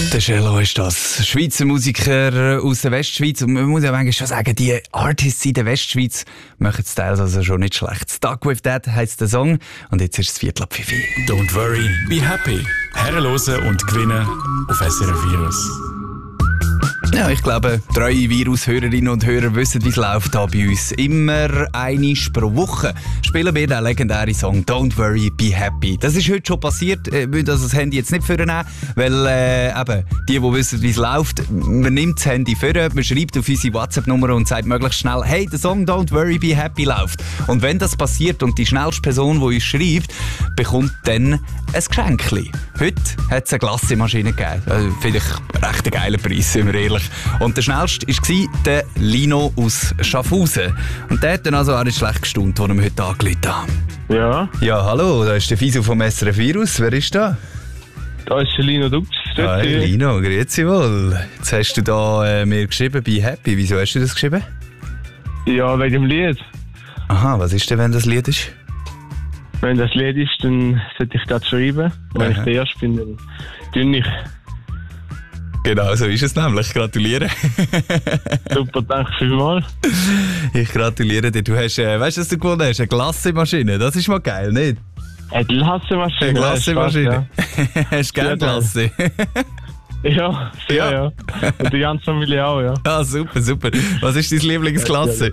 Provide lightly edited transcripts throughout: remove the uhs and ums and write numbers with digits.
Der Cello ist das. Schweizer Musiker aus der Westschweiz. Und man muss ja manchmal schon sagen, die Artists in der Westschweiz machen es teils also schon nicht schlecht. «Stuck with That» heisst der Song. Und jetzt ist es 4:05. Don't worry, be happy. Herrenlosen und gewinnen auf SRF Virus. Ja, ich glaube, treue Virus-Hörerinnen und Hörer wissen, wie es läuft hier bei uns. Immer einmal pro Woche spielen wir den legendären Song «Don't worry, be happy». Das ist heute schon passiert. Wir müssen also das Handy jetzt nicht vornehmen, weil eben, die wissen, wie es läuft, man nimmt das Handy vor, man schreibt auf unsere WhatsApp-Nummer und sagt möglichst schnell «Hey, der Song «Don't worry, be happy» läuft». Und wenn das passiert und die schnellste Person, die uns schreibt, bekommt dann ein Geschenkchen. Heute hat es eine Glassemaschine gegeben. Finde ich recht einen geilen Preis, sind wir ehrlich. Und der schnellste war der Lino aus Schaffhausen. Und der hat dann also auch nicht schlecht gestaunt, als wir heute angerufen haben. Ja. Ja, hallo, da ist der Fiso vom SRF Virus. Wer ist da? Da ist der Lino Dux. Hi Lino, grüezi wohl. Jetzt hast du da mir geschrieben, «Be happy». Wieso hast du das geschrieben? Ja, wegen dem Lied. Aha, was ist denn, wenn das Lied ist? Wenn das Lied ist, dann sollte ich das schreiben. Wenn ich der Erste bin, dann dünne ich. Genau, so ist es nämlich. Gratuliere. Super, danke vielmals. Ich gratuliere dir. Du hast, weißt du, was du gewonnen hast? Eine Glassemaschine. Das ist mal geil, nicht? Eine Glassemaschine. Eine Glassemaschine. Ja. Hast du gerne Glasse? Ja, sehr, ja. Und die ganze Familie auch, ja. Ah, super, super. Was ist deine Lieblingsklasse?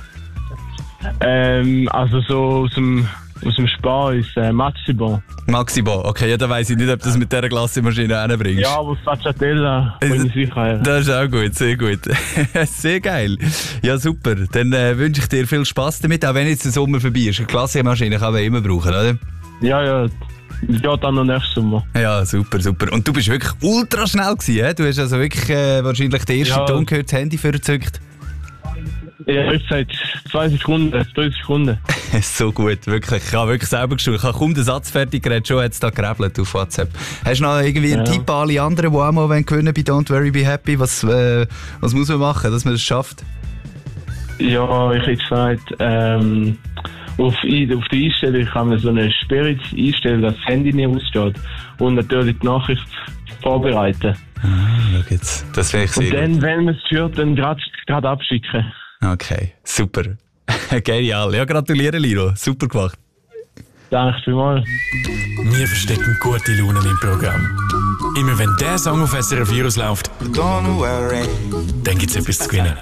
Also so aus dem Spar ist Maxibon. Maxibon, okay, ja, da weiss ich nicht, ob du das mit dieser Glassemaschine reinbringst. Ja, aber Stracciatella bin ich sicher. Ja. Das ist auch gut, sehr gut. Sehr geil. Ja, super. Dann wünsche ich dir viel Spass damit, auch wenn jetzt der Sommer vorbei ist. Eine Glassemaschine kann man immer brauchen, oder? Ja. Ja, dann noch nächsten Sommer. Ja, super, super. Und du bist wirklich ultra schnell gewesen, he? Du hast also wirklich wahrscheinlich den ersten Ton gehört, das Handy vorgezückt. Ja, ich seit 3 Sekunden. So gut, wirklich. Ich habe wirklich selber geschaut. Ich habe kaum den Satz fertig geredet, schon hat es da gerebelt auf WhatsApp. Hast du noch irgendwie einen Tipp an alle anderen, die auch mal gewinnen bei «Don't worry, be happy»? Was muss man machen, dass man das schafft? Ja, ich hätte gesagt, auf die Einstellung kann man so eine Spirit einstellen, dass das Handy nicht aussteht. Und natürlich die Nachricht vorbereiten. Schau jetzt. Das finde ich sehr gut. Und dann, wenn man es führt, dann gerade abschicken. Okay, super. Genial. Ja, gratuliere, Lino. Super gemacht. Danke vielmals. Wir verstecken gute Laune im Programm. Immer wenn der Song auf SRF Virus läuft, Don't worry, dann gibt es etwas zu gewinnen.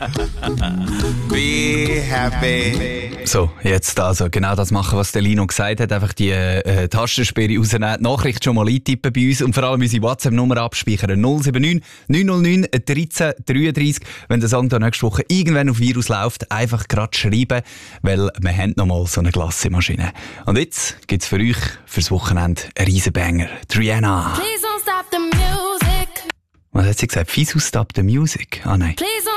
be happy. So, jetzt also genau das machen, was der Lino gesagt hat. Einfach die Tastensperre rausnehmen, die Nachricht schon mal eintippen bei uns und vor allem unsere WhatsApp-Nummer abspeichern. 079 909 13 33. Wenn der Song da nächste Woche irgendwann auf Virus läuft, einfach gerade schreiben, weil wir haben noch mal so eine Glassemaschine. Und jetzt gibt's für euch fürs Wochenende einen Riesenbanger. Rihanna. Please don't stop the music. Was hat sie gesagt? Fisu stop the music? Ah nein. Please